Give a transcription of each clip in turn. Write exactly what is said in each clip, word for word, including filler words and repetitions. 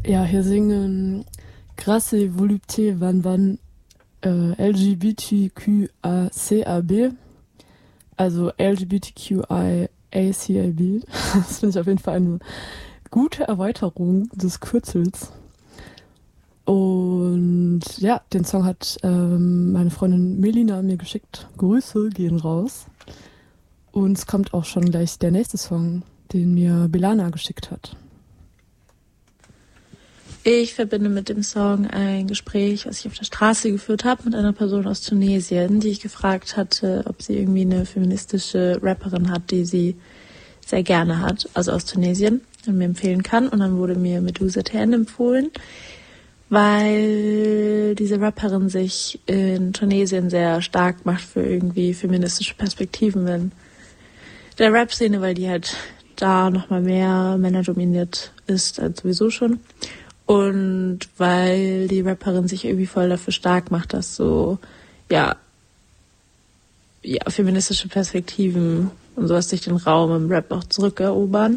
Ja, hier singen Grâce et Volupté Van Van äh, L G B T Q A C A B, also L G B T Q I A C A B. Das finde ich auf jeden Fall eine gute Erweiterung des Kürzels. Und ja, den Song hat ähm, meine Freundin Melina mir geschickt. Grüße gehen raus. Und es kommt auch schon gleich der nächste Song, den mir Belana geschickt hat. Ich verbinde mit dem Song ein Gespräch, was ich auf der Straße geführt habe mit einer Person aus Tunesien, die ich gefragt hatte, ob sie irgendwie eine feministische Rapperin hat, die sie sehr gerne hat, also aus Tunesien, und mir empfehlen kann. Und dann wurde mir Medusa T N empfohlen, weil diese Rapperin sich in Tunesien sehr stark macht für irgendwie feministische Perspektiven in der Rap-Szene, weil die halt da nochmal mehr männerdominiert ist als sowieso schon. Und weil die Rapperin sich irgendwie voll dafür stark macht, dass so, ja, ja, feministische Perspektiven und sowas sich den Raum im Rap auch zurückerobern.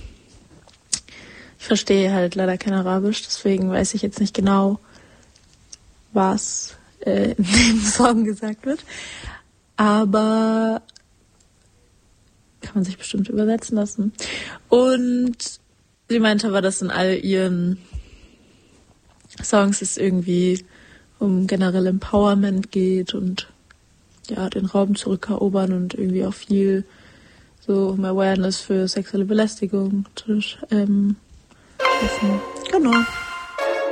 Ich verstehe halt leider kein Arabisch, deswegen weiß ich jetzt nicht genau, was äh, in dem Song gesagt wird. Aber kann man sich bestimmt übersetzen lassen. Und sie meinte aber, dass in all ihren Songs es irgendwie um generell Empowerment geht und ja, den Raum zurückerobern und irgendwie auch viel so um Awareness für sexuelle Belästigung zu ähm, schaffen. Genau.